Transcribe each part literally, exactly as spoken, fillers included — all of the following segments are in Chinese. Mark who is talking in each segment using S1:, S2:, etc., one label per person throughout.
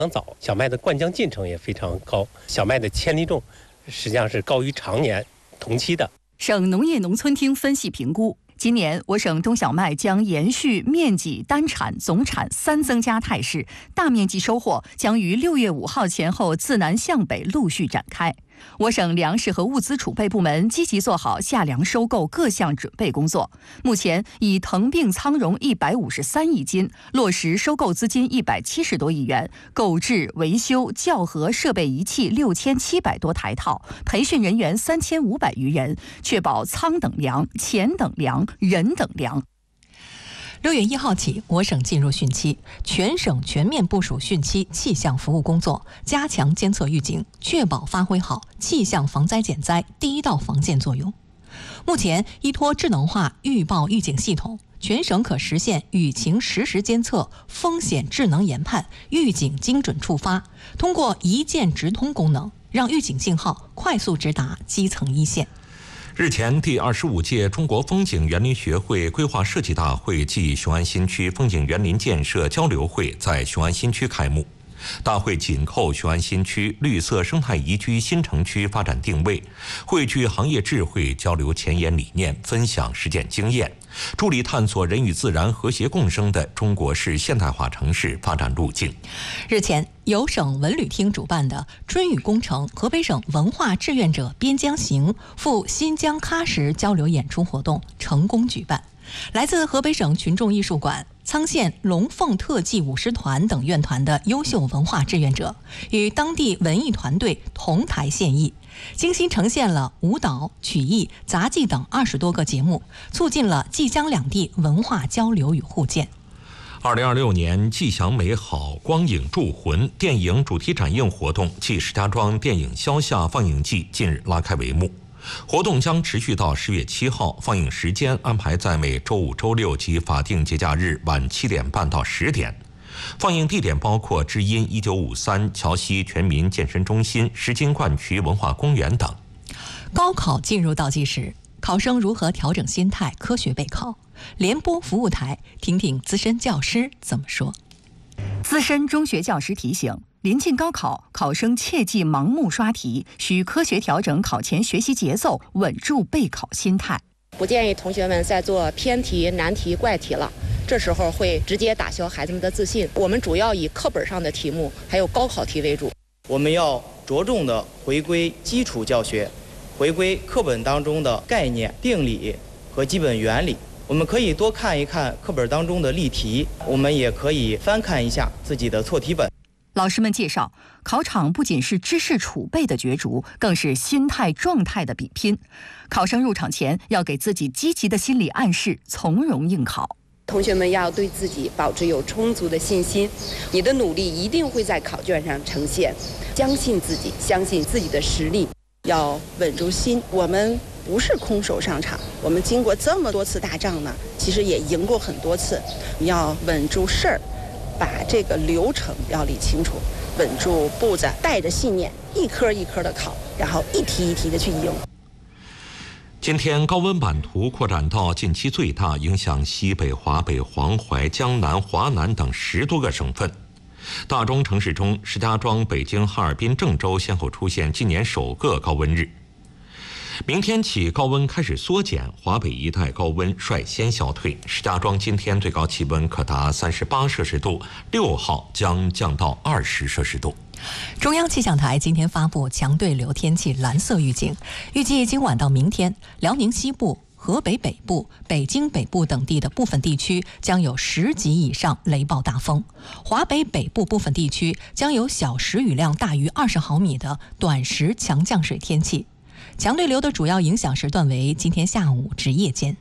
S1: 早，小麦的灌浆进程也非常高，小麦的千粒重实际上是高于常年同期的。
S2: 省农业农村厅分析评估，今年我省冬小麦将延续面积单产总产三增加态势，大面积收获将于六月五号前后自南向北陆续展开。我省粮食和物资储备部门积极做好夏粮收购各项准备工作，目前已腾并仓容一百五十三亿斤，落实收购资金一百七十多亿元，购置维修校核设备仪器六千七百多台套，培训人员三千五百余人，确保仓等粮、钱等粮、人等粮。
S3: 六月一号起，我省进入汛期，全省全面部署汛期气象服务工作，加强监测预警，确保发挥好气象防灾减灾第一道防线作用。目前，依托智能化预报预警系统，全省可实现雨情实时监测、风险智能研判、预警精准触发，通过一键直通功能，让预警信号快速直达基层一线。
S4: 日前，第二十五届中国风景园林学会规划设计大会暨雄安新区风景园林建设交流会在雄安新区开幕。大会紧扣雄安新区绿色生态宜居新城区发展定位，汇聚行业智慧，交流前沿理念，分享实践经验，助力探索人与自然和谐共生的中国式现代化城市发展路径。
S3: 日前，由省文旅厅主办的春雨工程河北省文化志愿者边疆行赴新疆喀什交流演出活动成功举办。来自河北省群众艺术馆、沧县龙凤特技舞狮团等院团的优秀文化志愿者，与当地文艺团队同台献艺，精心呈现了舞蹈、曲艺、杂技等二十多个节目，促进了冀江两地文化交流与互鉴。
S4: 二零二六年吉祥美好光影铸魂电影主题展映活动暨石家庄电影消夏放映季近日拉开帷幕。活动将持续到十月七号，放映时间安排在每周五、周六及法定节假日晚七点半到十点。放映地点包括知音一九五三桥西全民健身中心、石金灌区文化公园等。
S3: 高考进入倒计时，考生如何调整心态，科学备考？联播服务台听听资深教师怎么说。
S2: 资深中学教师提醒，临近高考，考生切忌盲目刷题，需科学调整考前学习节奏，稳住备考心态。
S5: 不建议同学们再做偏题、难题、怪题了，这时候会直接打消孩子们的自信。我们主要以课本上的题目还有高考题为主。
S6: 我们要着重的回归基础教学，回归课本当中的概念、定理和基本原理。我们可以多看一看课本当中的例题，我们也可以翻看一下自己的错题本。
S2: 老师们介绍，考场不仅是知识储备的角逐，更是心态状态的比拼。考生入场前要给自己积极的心理暗示，从容应考。
S7: 同学们要对自己保持有充足的信心，你的努力一定会在考卷上呈现。相信自己，相信自己的实力，
S5: 要稳住心。我们不是空手上场，我们经过这么多次打仗呢，其实也赢过很多次。你要稳住事儿，把这个流程要理清楚，稳住步子，带着信念，一科一科的考，然后一题一题的去赢。
S4: 今天高温版图扩展到近期最大，影响西北、华北、黄淮、江南、华南等十多个省份。大中城市中，石家庄、北京、哈尔滨、郑州先后出现今年首个高温日。明天起高温开始缩减，华北一带高温率先消退。石家庄今天最高气温可达三十八摄氏度，六号将降到二十摄氏度。
S3: 中央气象台今天发布强对流天气蓝色预警，预计今晚到明天，辽宁西部、河北北部、北京北部等地的部分地区将有十级以上雷暴大风，华北北部部分地区将有小时雨量大于二十毫米的短时强降水天气。强对流的主要影响时段为今天下午至夜间。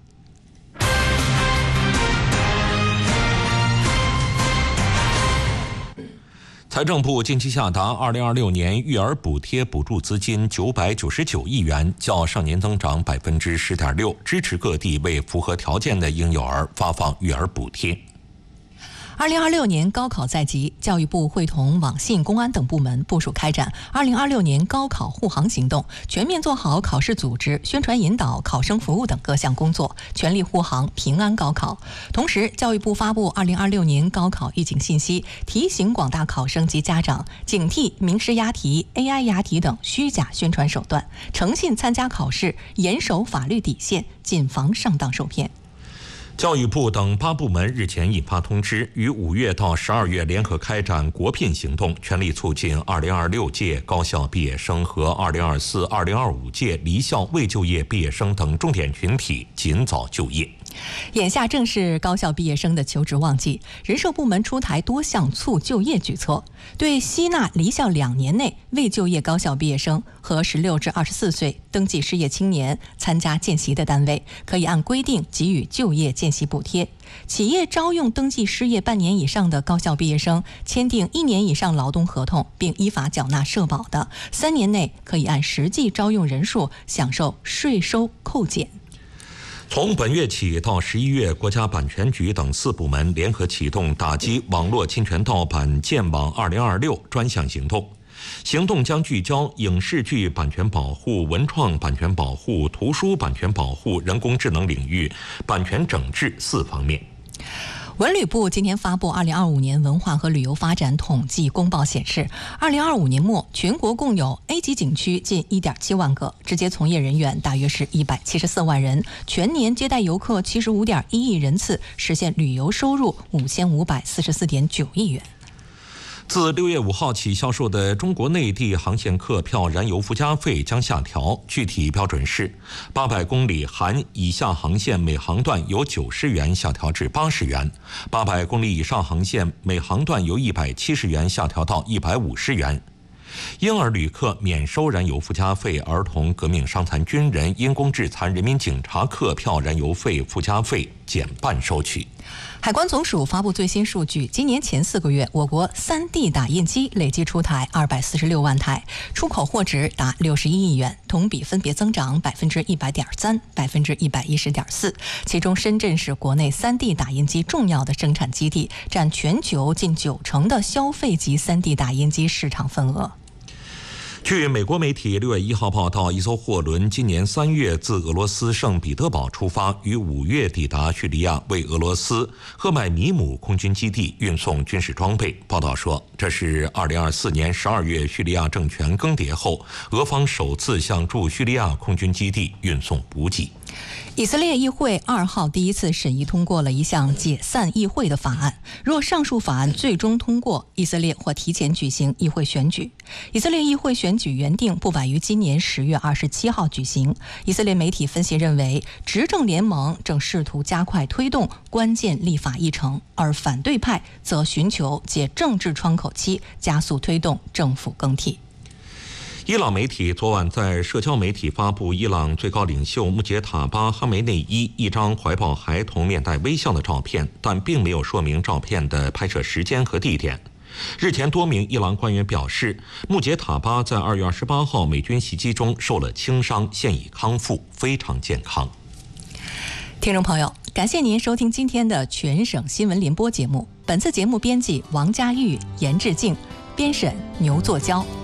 S4: 财政部近期下达二零二六年育儿补贴补助资金九百九十九亿元，较上年增长百分之十点六，支持各地为符合条件的婴幼儿发放育儿补贴。
S3: 二零二六年高考在即，教育部会同网信、公安等部门部署开展二零二六年高考护航行动，全面做好考试组织、宣传引导、考生服务等各项工作，全力护航平安高考。同时，教育部发布二零二六年高考预警信息，提醒广大考生及家长警惕名师押题、A I 押题等虚假宣传手段，诚信参加考试，严守法律底线，谨防上当受骗。
S4: 教育部等八部门日前印发通知，于五月到十二月联合开展国聘行动，全力促进二零二六届高校毕业生和二零二四、二零二五届离校未就业毕业生等重点群体尽早就业。
S3: 眼下正是高校毕业生的求职旺季，人社部门出台多项促就业举措，对吸纳离校两年内未就业高校毕业生和十六至二十四岁登记失业青年参加见习的单位，可以按规定给予就业见习补贴。企业招用登记失业半年以上的高校毕业生，签订一年以上劳动合同并依法缴纳社保的，三年内可以按实际招用人数享受税收扣减。
S4: 从本月起到十一月，国家版权局等四部门联合启动打击网络侵权盗版建网二零二六专项行动。行动将聚焦影视剧版权保护、文创版权保护、图书版权保护、人工智能领域版权整治四方面。
S3: 文旅部今天发布二零二五年文化和旅游发展统计公报显示，二零二五年末全国共有 A 级景区近 一点七万个，直接从业人员大约是一百七十四万人，全年接待游客七十五点一亿人次，实现旅游收入五千五百四十四点九亿元。
S4: 自六月五号起销售的中国内地航线客票燃油附加费将下调，具体标准是八百公里含以下航线每航段由九十元下调至八十元，八百公里以上航线每航段由一百七十元下调到一百五十元。婴儿旅客免收燃油附加费，儿童、革命伤残军人、因公致残人民警察客票燃油费附加费减半收取。
S3: 海关总署发布最新数据，今年前四个月，我国 三 D 打印机累计出台二百四十六万台，出口货值达六十一亿元，同比分别增长百分之一百点三、百分之一百一十点四。其中，深圳是国内 三 D 打印机重要的生产基地，占全球近九成的消费级 三 D 打印机市场份额。
S4: 据美国媒体六月一号报道，一艘货轮今年三月自俄罗斯圣彼得堡出发，于五月抵达叙利亚，为俄罗斯赫迈米姆空军基地运送军事装备。报道说，这是二零二四年十二月叙利亚政权更迭后，俄方首次向驻叙利亚空军基地运送补给。
S3: 以色列议会二号第一次审议通过了一项解散议会的法案，若上述法案最终通过，以色列或提前举行议会选举。以色列议会选举原定不晚于今年十月二十七号举行。以色列媒体分析认为，执政联盟正试图加快推动关键立法议程，而反对派则寻求借政治窗口期加速推动政府更替。
S4: 伊朗媒体昨晚在社交媒体发布伊朗最高领袖穆杰塔巴·哈梅内伊一张怀抱孩童、面带微笑的照片，但并没有说明照片的拍摄时间和地点。日前，多名伊朗官员表示，穆杰塔巴在二月二十八号美军袭击中受了轻伤，现已康复，非常健康。
S3: 听众朋友，感谢您收听今天的全省新闻联播节目。本次节目编辑王佳玉、严志静，编审牛作娇。